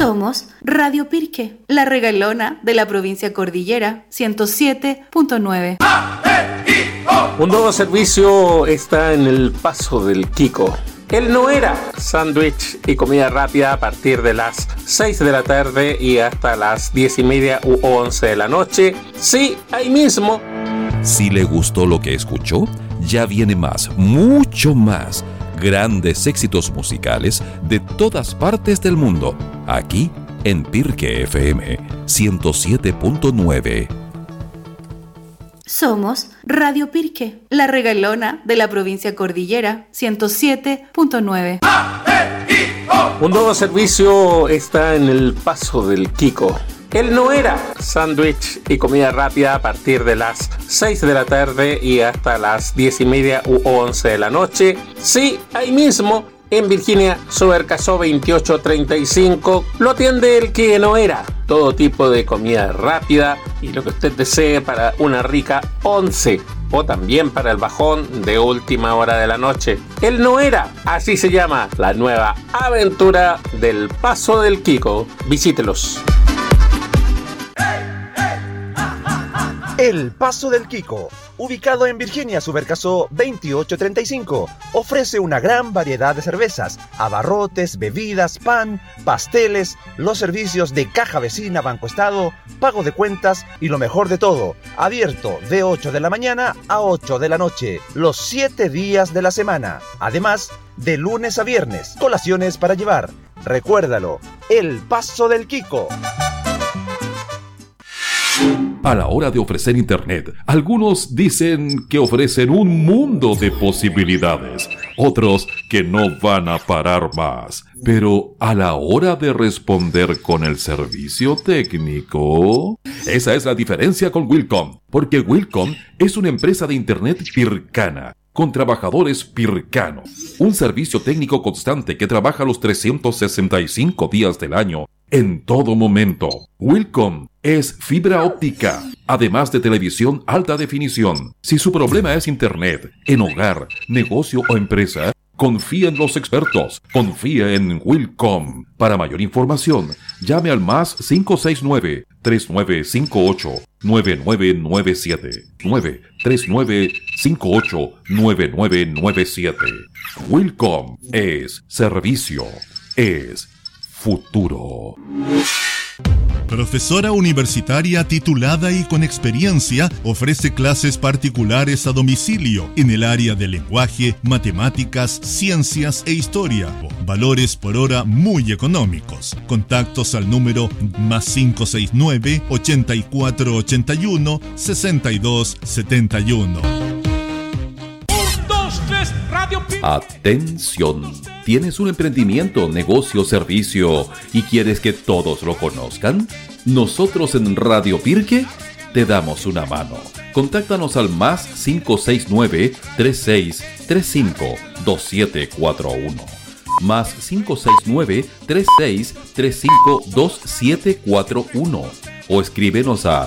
Somos Radio Pirque, la regalona de la provincia Cordillera, 107.9. Un nuevo servicio está en el Paso del Quico. El Noera, sándwich y comida rápida a partir de las 6 de la tarde y hasta las 10:30 u 11 de la noche. Sí, ahí mismo. Si le gustó lo que escuchó, ya viene más, mucho más. Grandes éxitos musicales de todas partes del mundo, aquí en Pirque FM 107.9. Somos Radio Pirque, la regalona de la provincia Cordillera, 107.9. Un nuevo servicio está en el Paso del Quico. El Noera, sándwich y comida rápida a partir de las 6 de la tarde y hasta las 10:30 u 11 de la noche. Sí, ahí mismo, en Virginia Sobercaso 2835, lo atiende el que Noera. Todo tipo de comida rápida y lo que usted desee para una rica once o también para el bajón de última hora de la noche. El Noera, así se llama la nueva aventura del Paso del Quico. Visítelos. El Paso del Quico, ubicado en Virginia Sobercaso 2835, ofrece una gran variedad de cervezas, abarrotes, bebidas, pan, pasteles, los servicios de caja vecina, Banco Estado, pago de cuentas y lo mejor de todo, abierto de 8 de la mañana a 8 de la noche, los 7 días de la semana. Además, de lunes a viernes, colaciones para llevar. Recuérdalo, El Paso del Quico. A la hora de ofrecer Internet, algunos dicen que ofrecen un mundo de posibilidades, otros que no van a parar más. Pero a la hora de responder con el servicio técnico, esa es la diferencia con Wilcom, porque Wilcom es una empresa de Internet pircana, con trabajadores pircanos, un servicio técnico constante que trabaja los 365 días del año, en todo momento. Wilcom es fibra óptica, además de televisión alta definición. Si su problema es Internet, en hogar, negocio o empresa, confía en los expertos. Confía en Wilcom. Para mayor información, llame al más 569-3958-9997. 93958-9997. Wilcom es servicio, es futuro. Profesora universitaria titulada y con experiencia, ofrece clases particulares a domicilio en el área de lenguaje, matemáticas, ciencias e historia. Valores por hora muy económicos. Contactos al número más 569-8481-6271. Atención, ¿tienes un emprendimiento, negocio, servicio y quieres que todos lo conozcan? Nosotros en Radio Pirque te damos una mano. Contáctanos al más 569-3635-2741. Más 569-3635-2741. O escríbenos a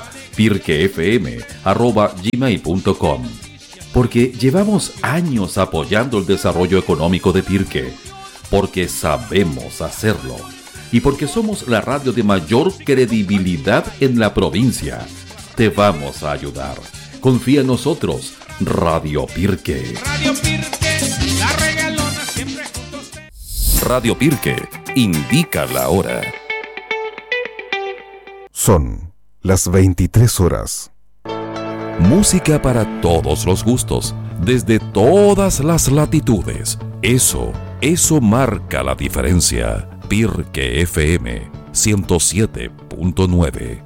pirquefm@gmail.com. Porque llevamos años apoyando el desarrollo económico de Pirque, porque sabemos hacerlo y porque somos la radio de mayor credibilidad en la provincia. Te vamos a ayudar. Confía en nosotros, Radio Pirque. Radio Pirque, la regalona siempre juntos. Radio Pirque, indica la hora. Son las 23 horas. Música para todos los gustos, desde todas las latitudes. Eso marca la diferencia. Pirque FM 107.9.